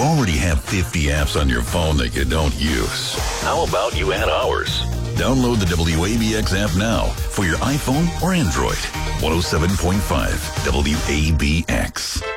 already have 50 apps on your phone that you don't use. How about you add ours? Download the WABX app now for your iPhone or Android. 107.5 WABX.